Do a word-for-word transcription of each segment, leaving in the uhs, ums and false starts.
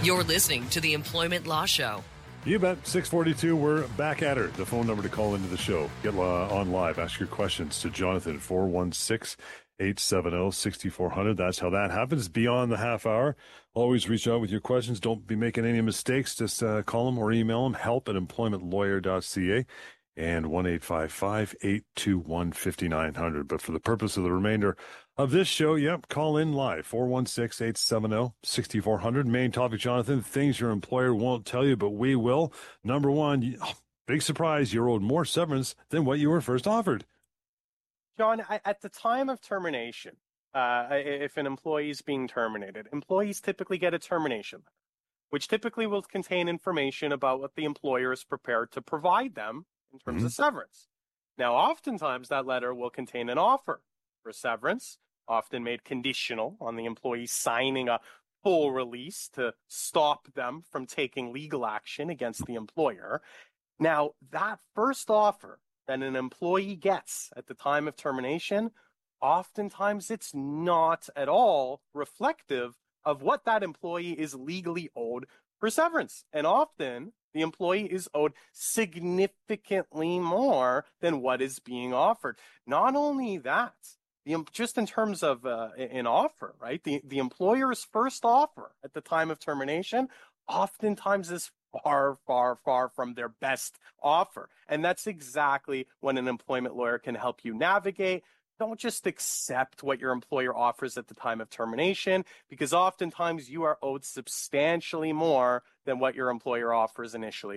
You're listening to the Employment Law Show. You bet. six forty-two, we're back at her. The phone number to call into the show. Get uh, on live. Ask your questions to Jonathan, four one six, eight seven zero, six four zero zero. That's how that happens. Beyond the half hour, always reach out with your questions. Don't be making any mistakes. Just uh, call them or email them, help at employment lawyer dot c a and one eight five five, eight two one, five nine zero zero. But for the purpose of the remainder of this show, yep, call in live, four one six, eight seven zero, six four zero zero. Main topic, Jonathan, things your employer won't tell you, but we will. Number one, oh, big surprise, you're owed more severance than what you were first offered. John, at the time of termination, uh, if an employee is being terminated, employees typically get a termination letter, which typically will contain information about what the employer is prepared to provide them in terms mm-hmm. of severance. Now, oftentimes that letter will contain an offer for severance, often made conditional on the employee signing a full release to stop them from taking legal action against the employer. Now, that first offer that an employee gets at the time of termination, oftentimes it's not at all reflective of what that employee is legally owed for severance. And often the employee is owed significantly more than what is being offered. Not only that, the, just in terms of uh, an offer, right? The, the employer's first offer at the time of termination oftentimes is far, far, far from their best offer. And that's exactly when an employment lawyer can help you navigate. Don't just accept what your employer offers at the time of termination, because oftentimes you are owed substantially more than what your employer offers initially.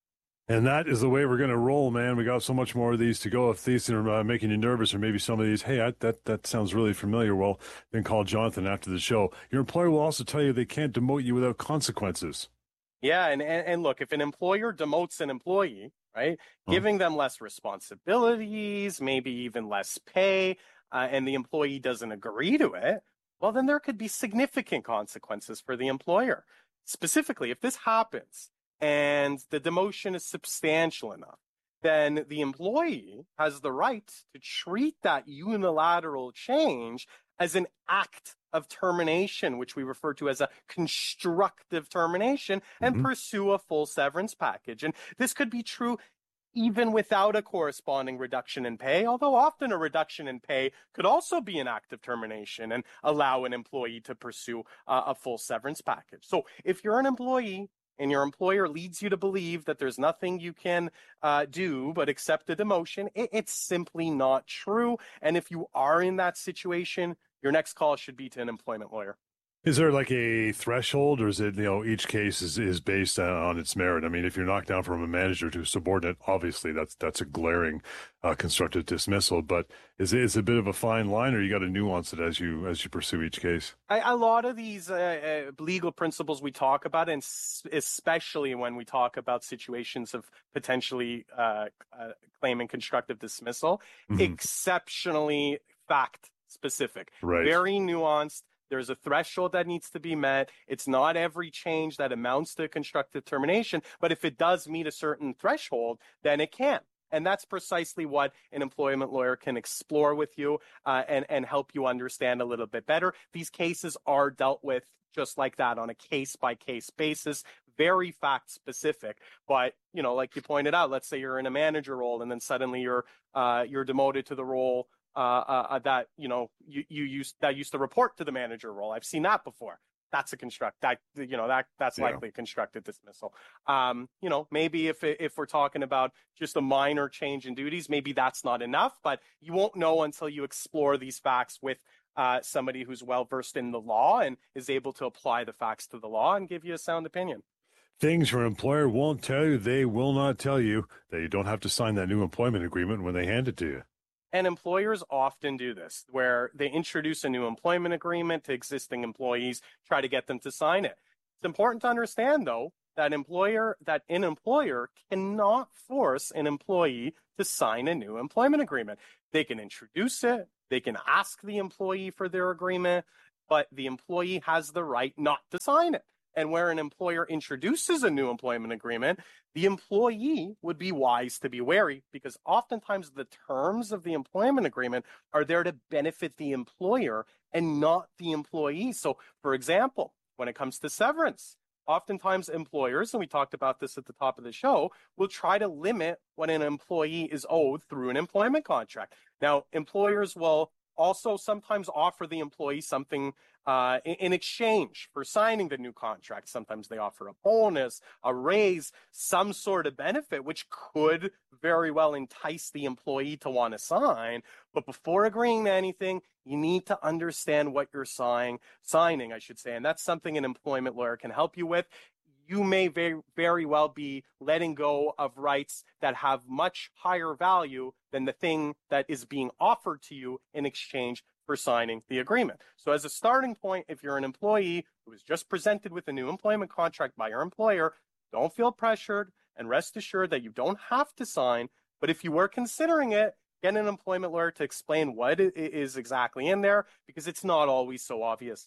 And that is the way we're going to roll, man. We got so much more of these to go. If these are uh, making you nervous, or maybe some of these, hey, I, that, that sounds really familiar, well, then call Jonathan after the show. Your employer will also tell you they can't demote you without consequences. Yeah, and, and, and look, if an employer demotes an employee, right, huh. giving them less responsibilities, maybe even less pay, uh, and the employee doesn't agree to it, well, then there could be significant consequences for the employer. Specifically, if this happens and the demotion is substantial enough, then the employee has the right to treat that unilateral change as an act of termination, which we refer to as a constructive termination, and mm-hmm. pursue a full severance package. And this could be true even without a corresponding reduction in pay, although often a reduction in pay could also be an act of termination and allow an employee to pursue uh, a full severance package. So if you're an employee and your employer leads you to believe that there's nothing you can uh, do but accept a demotion, it, it's simply not true. And if you are in that situation, your next call should be to an employment lawyer. Is there like a threshold, or is it, you know, each case is, is based on its merit? I mean, if you're knocked down from a manager to a subordinate, obviously that's that's a glaring uh, constructive dismissal. But is it is a bit of a fine line, or you got to nuance it as you as you pursue each case? I, a lot of these uh, uh, legal principles we talk about, and s- especially when we talk about situations of potentially uh, uh, claiming constructive dismissal, mm-hmm. exceptionally fact specific, right. very nuanced. There's a threshold that needs to be met. It's not every change that amounts to constructive termination, but if it does meet a certain threshold, then it can. And that's precisely what an employment lawyer can explore with you uh, and, and help you understand a little bit better. These cases are dealt with just like that on a case-by-case basis, very fact-specific. But, you know, like you pointed out, let's say you're in a manager role and then suddenly you're uh, you're demoted to the role Uh, uh, that, you know, you, you used that used to report to the manager role. I've seen that before. That's a construct that, you know, that that's yeah. likely a constructive dismissal. Um, you know, maybe if if we're talking about just a minor change in duties, maybe that's not enough, but you won't know until you explore these facts with uh, somebody who's well versed in the law and is able to apply the facts to the law and give you a sound opinion. Things your employer won't tell you, they will not tell you, that you don't have to sign that new employment agreement when they hand it to you. And employers often do this, where they introduce a new employment agreement to existing employees, try to get them to sign it. It's important to understand, though, that employer that an employer cannot force an employee to sign a new employment agreement. They can introduce it, they can ask the employee for their agreement, but the employee has the right not to sign it. And where an employer introduces a new employment agreement, the employee would be wise to be wary, because oftentimes the terms of the employment agreement are there to benefit the employer and not the employee. So, for example, when it comes to severance, oftentimes employers, and we talked about this at the top of the show, will try to limit what an employee is owed through an employment contract. Now, employers will also sometimes offer the employee something uh, in, in exchange for signing the new contract. Sometimes they offer a bonus, a raise, some sort of benefit, which could very well entice the employee to want to sign. But before agreeing to anything, you need to understand what you're signing, signing, I should say. And that's something an employment lawyer can help you with. You may very, very well be letting go of rights that have much higher value than the thing that is being offered to you in exchange for signing the agreement. So as a starting point, if you're an employee who is just presented with a new employment contract by your employer, don't feel pressured and rest assured that you don't have to sign. But if you were considering it, get an employment lawyer to explain what is exactly in there, because it's not always so obvious.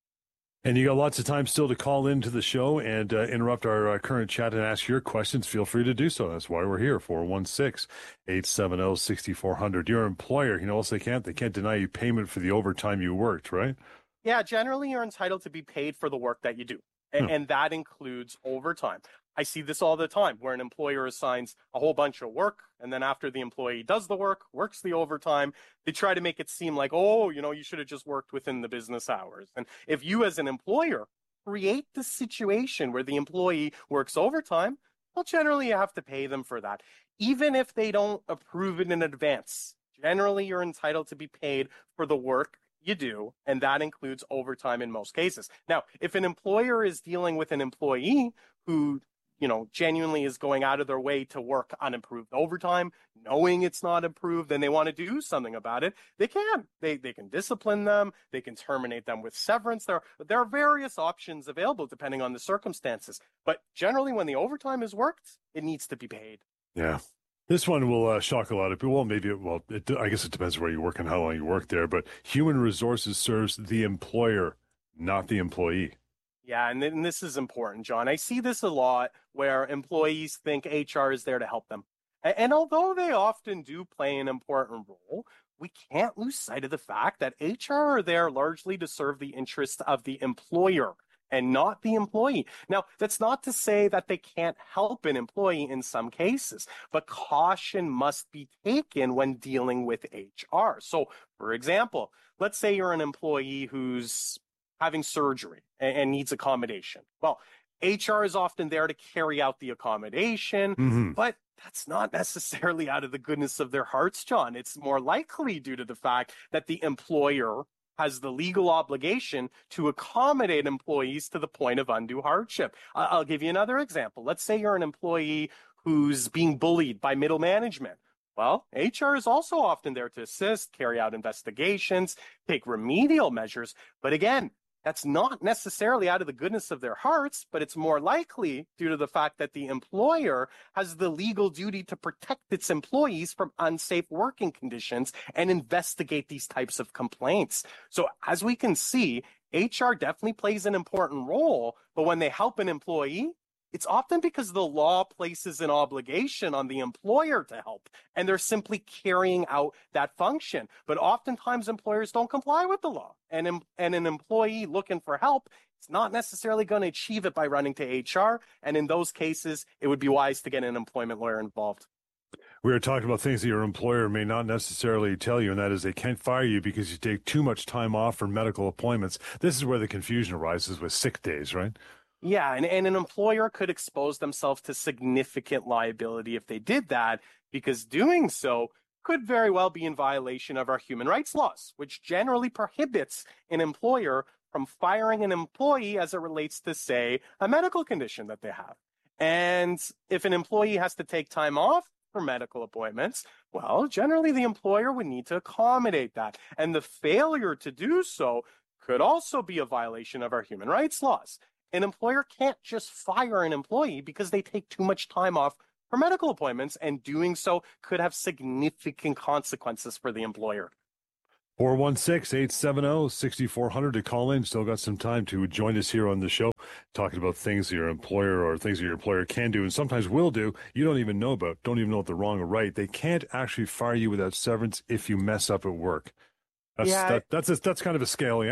And you got lots of time still to call into the show and uh, interrupt our uh, current chat and ask your questions. Feel free to do so. That's why we're here, four one six, eight seven zero, six four zero zero. Your employer, you know, else they can't, they can't deny you payment for the overtime you worked, right? Yeah, generally you're entitled to be paid for the work that you do, and, hmm. and that includes overtime. I see this all the time where an employer assigns a whole bunch of work, and then after the employee does the work, works the overtime, they try to make it seem like, oh, you know, you should have just worked within the business hours. And if you as an employer create the situation where the employee works overtime, well, generally you have to pay them for that, even if they don't approve it in advance. Generally, you're entitled to be paid for the work you do, and that includes overtime in most cases. Now, if an employer is dealing with an employee who you know, genuinely is going out of their way to work unapproved overtime, knowing it's not approved, and they want to do something about it, they can. They they can discipline them. They can terminate them with severance. There, there are various options available depending on the circumstances. But generally, when the overtime is worked, it needs to be paid. Yeah. This one will uh, shock a lot of people. Well, maybe, it, well, it, I guess it depends where you work and how long you work there. But human resources serves the employer, not the employee. Yeah, and, and this is important, John. I see this a lot where employees think H R is there to help them. And, and although they often do play an important role, we can't lose sight of the fact that H R are there largely to serve the interests of the employer and not the employee. Now, that's not to say that they can't help an employee in some cases, but caution must be taken when dealing with H R. So, for example, let's say you're an employee who's having surgery and, and needs accommodation. Well, H R is often there to carry out the accommodation, mm-hmm. but that's not necessarily out of the goodness of their hearts, John. It's more likely due to the fact that the employer has the legal obligation to accommodate employees to the point of undue hardship. Uh, I'll give you another example. Let's say you're an employee who's being bullied by middle management. Well, H R is also often there to assist, carry out investigations, take remedial measures. But again, that's not necessarily out of the goodness of their hearts, but it's more likely due to the fact that the employer has the legal duty to protect its employees from unsafe working conditions and investigate these types of complaints. So as we can see, H R definitely plays an important role, but when they help an employee, it's often because the law places an obligation on the employer to help, and they're simply carrying out that function. But oftentimes employers don't comply with the law, and, and an employee looking for help is not necessarily going to achieve it by running to H R, and in those cases, it would be wise to get an employment lawyer involved. We were talking about things that your employer may not necessarily tell you, and that is they can't fire you because you take too much time off for medical appointments. This is where the confusion arises with sick days, right? Yeah, and, and an employer could expose themselves to significant liability if they did that, because doing so could very well be in violation of our human rights laws, which generally prohibits an employer from firing an employee as it relates to, say, a medical condition that they have. And if an employee has to take time off for medical appointments, well, generally the employer would need to accommodate that. And the failure to do so could also be a violation of our human rights laws. An employer can't just fire an employee because they take too much time off for medical appointments, and doing so could have significant consequences for the employer. four one six, eight seven zero, six four zero zero to call in. Still got some time to join us here on the show, talking about things that your employer or things that your employer can do and sometimes will do you don't even know about, don't even know if they're wrong or right. They can't actually fire you without severance if you mess up at work. That's, yeah, that, that's, a, that's kind of a scale, yeah?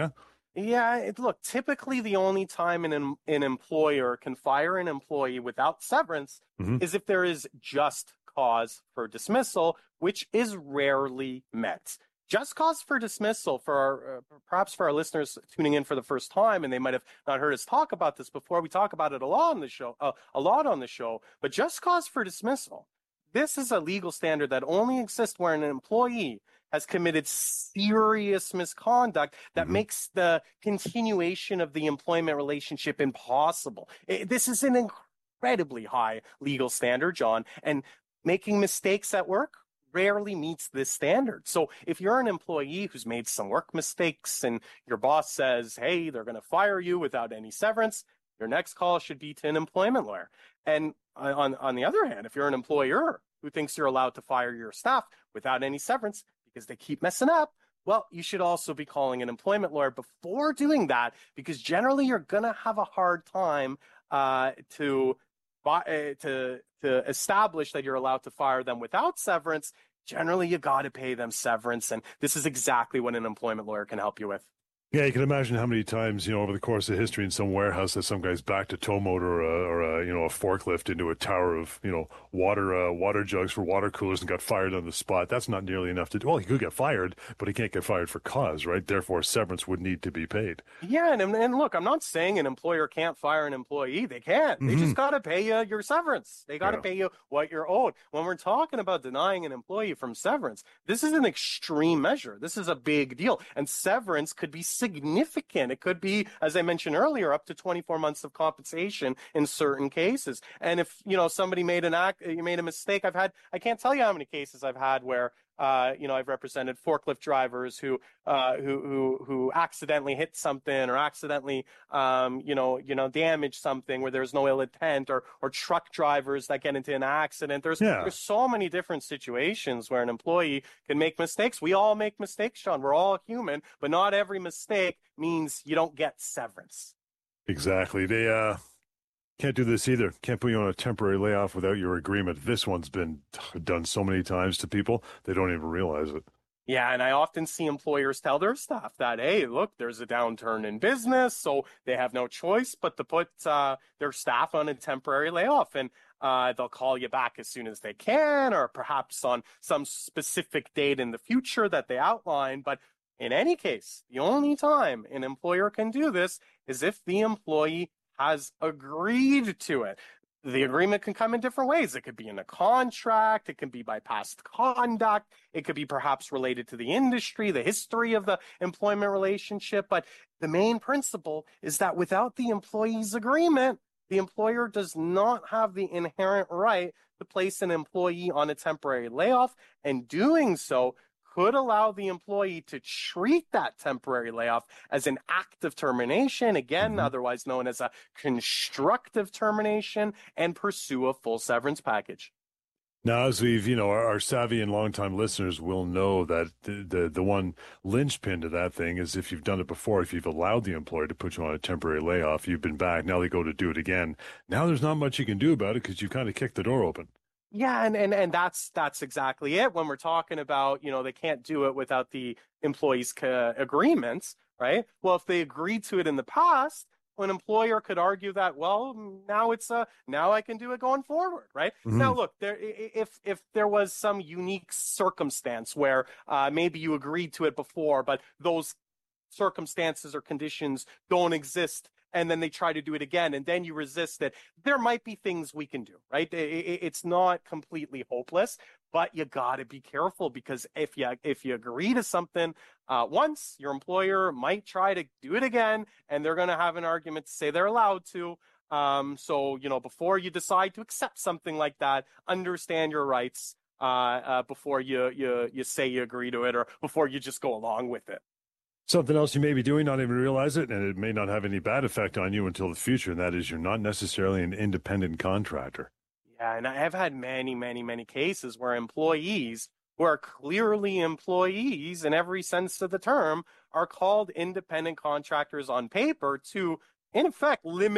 Yeah, it, look, typically the only time an, em- an employer can fire an employee without severance Hmm. is if there is just cause for dismissal, which is rarely met. Just cause for dismissal for our, uh, perhaps for our listeners tuning in for the first time, and they might have not heard us talk about this before. We talk about it a lot on the show, uh, a lot on the show. But just cause for dismissal, this is a legal standard that only exists where an employee has committed serious misconduct that Hmm. makes the continuation of the employment relationship impossible. It, this is an incredibly high legal standard, John, and making mistakes at work rarely meets this standard. So if you're an employee who's made some work mistakes and your boss says, hey, they're going to fire you without any severance, your next call should be to an employment lawyer. And on, on the other hand, if you're an employer who thinks you're allowed to fire your staff without any severance because they keep messing up, well, you should also be calling an employment lawyer before doing that, because generally you're going to have a hard time uh, to uh, to to establish that you're allowed to fire them without severance. Generally, you got to pay them severance, and this is exactly what an employment lawyer can help you with. Yeah, you can imagine how many times, you know, over the course of history in some warehouse that some guy's backed a tow motor or a, or a you know, a forklift into a tower of, you know, water uh, water jugs for water coolers and got fired on the spot. That's not nearly enough to do. Well, he could get fired, but he can't get fired for cause, right? Therefore, severance would need to be paid. Yeah, and and look, I'm not saying an employer can't fire an employee. They can. They Mm-hmm. just got to pay you your severance. They got to Yeah. pay you what you're owed. When we're talking about denying an employee from severance, this is an extreme measure. This is a big deal, and severance could be significant. It could be, as I mentioned earlier, up to twenty-four months of compensation in certain cases. And if, you know, somebody made an act, you made a mistake, I've had, I can't tell you how many cases I've had where, uh, you know, I've represented forklift drivers who, uh, who, who, who accidentally hit something or accidentally, um, you know, you know, damage something where there's no ill intent, or, or truck drivers that get into an accident. There's, Yeah. there's so many different situations where an employee can make mistakes. We all make mistakes, Sean. We're all human, but not every mistake means you don't get severance. Exactly. They uh, can't do this either. Can't put you on a temporary layoff without your agreement. This one's been done so many times to people, they don't even realize it. Yeah, and I often see employers tell their staff that, hey, look, there's a downturn in business, so they have no choice but to put uh, their staff on a temporary layoff. And uh, they'll call you back as soon as they can, or perhaps on some specific date in the future that they outline. But in any case, the only time an employer can do this is if the employee has agreed to it. The agreement can come in different ways. It could be in a contract. It can be by past conduct. It could be perhaps related to the industry, the history of the employment relationship. But the main principle is that without the employee's agreement, the employer does not have the inherent right to place an employee on a temporary layoff, and doing so could allow the employee to treat that temporary layoff as an act of termination, again, Mhm. otherwise known as a constructive termination, and pursue a full severance package. Now, as we've, you know, our, our savvy and longtime listeners will know that the, the the one linchpin to that thing is if you've done it before, if you've allowed the employer to put you on a temporary layoff, you've been back, now they go to do it again. Now there's not much you can do about it because you've kind of kicked the door open. Yeah, and, and and that's that's exactly it. When we're talking about, you know, they can't do it without the employee's co- agreements, right? Well, if they agreed to it in the past, an employer could argue that, well, now it's a now I can do it going forward, right? Mhm. Now, look, there if if there was some unique circumstance where uh, maybe you agreed to it before, but those circumstances or conditions don't exist, and then they try to do it again, and then you resist it, there might be things we can do, right? It's not completely hopeless, but you got to be careful, because if you if you agree to something uh, once, your employer might try to do it again, and they're going to have an argument to say they're allowed to. Um, so, you know, before you decide to accept something like that, understand your rights uh, uh, before you you you say you agree to it, or before you just go along with it. Something else you may be doing, not even realize it, and it may not have any bad effect on you until the future, and that is you're not necessarily an independent contractor. Yeah, and I have had many, many, many cases where employees who are clearly employees in every sense of the term are called independent contractors on paper to, in effect, limit